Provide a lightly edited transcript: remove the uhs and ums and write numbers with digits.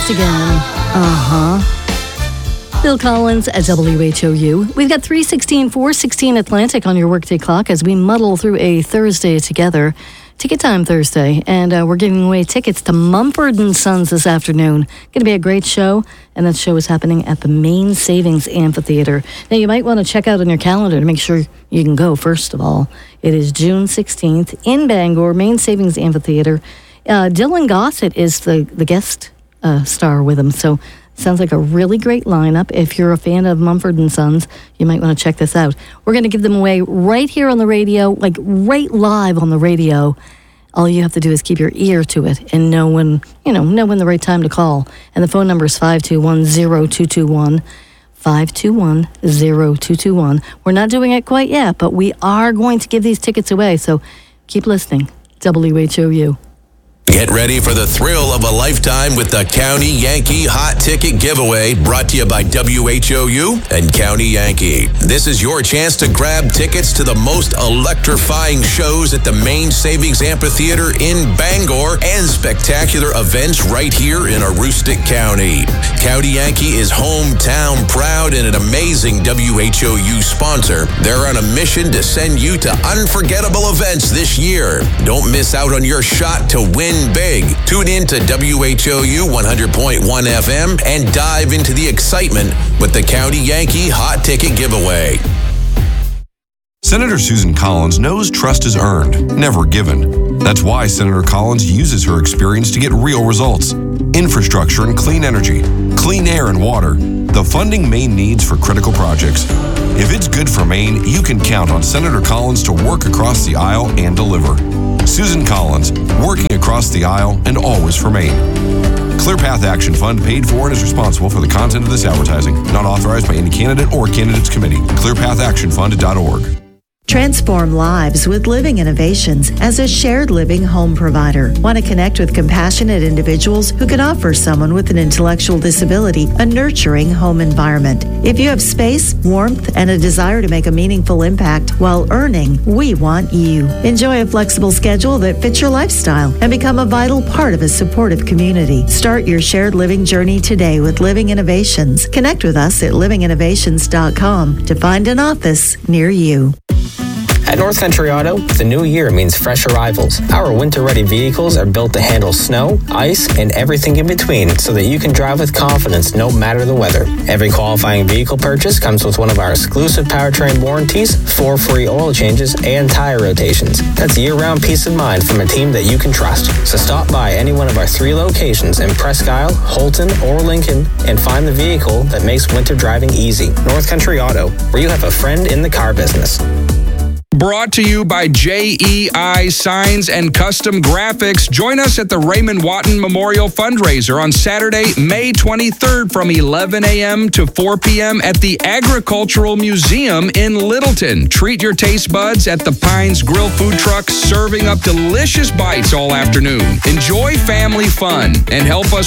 Lost Again. Bill Collins at WHOU. We've got 3:16, 4:16 Atlantic on your workday clock as we muddle through a Thursday together. Ticket Time Thursday, and we're giving away tickets to Mumford & Sons this afternoon. Going to be a great show, and that show is happening at the Maine Savings Amphitheater. Now, you might want to check out on your calendar to make sure you can go, first of all. It is June 16th in Bangor, Maine Savings Amphitheater. Dylan Gossett is the guest star with him, so sounds like a really great lineup. If you're a fan of Mumford & Sons, you might want to check this out. We're going to give them away right here on the radio, like right live on the radio. All you have to do is keep your ear to it and know when the right time to call. And the phone number is 521-0221, 521-0221. We're not doing it quite yet, but we are going to give these tickets away, so keep listening. WHOU. Get ready for the thrill of a lifetime with the County Yankee Hot Ticket Giveaway, brought to you by WHOU and County Yankee. This is your chance to grab tickets to the most electrifying shows at the Maine Savings Amphitheater in Bangor and spectacular events right here in Aroostook County. County Yankee is hometown proud and an amazing WHOU sponsor. They're on a mission to send you to unforgettable events this year. Don't miss out on your shot to win big. Tune in to WHOU 100.1 FM and dive into the excitement with the County Yankee Hot Ticket Giveaway. Senator Susan Collins knows trust is earned, never given. That's why Senator Collins uses her experience to get real results. Infrastructure and clean energy, clean air and water, the funding Maine needs for critical projects. If it's good for Maine, you can count on Senator Collins to work across the aisle and deliver. Susan Collins, working across the aisle and always for Maine. ClearPath Action Fund paid for and is responsible for the content of this advertising. Not authorized by any candidate or candidates committee. ClearPathActionFund.org. Transform lives with Living Innovations as a shared living home provider. Want to connect with compassionate individuals who can offer someone with an intellectual disability a nurturing home environment. If you have space, warmth, and a desire to make a meaningful impact while earning, we want you. Enjoy a flexible schedule that fits your lifestyle and become a vital part of a supportive community. Start your shared living journey today with Living Innovations. Connect with us at livinginnovations.com to find an office near you. At North Country Auto, the new year means fresh arrivals. Our winter-ready vehicles are built to handle snow, ice, and everything in between so that you can drive with confidence no matter the weather. Every qualifying vehicle purchase comes with one of our exclusive powertrain warranties, 4 free oil changes, and tire rotations. That's year-round peace of mind from a team that you can trust. So stop by any one of our 3 locations in Presque Isle, Holton, or Lincoln and find the vehicle that makes winter driving easy. North Country Auto, where you have a friend in the car business. Brought to you by JEI Signs and Custom Graphics. Join us at the Raymond Watton Memorial Fundraiser on Saturday, May 23rd from 11 a.m. to 4 p.m. at the Agricultural Museum in Littleton. Treat your taste buds at the Pines Grill food truck, serving up delicious bites all afternoon. Enjoy family fun and help us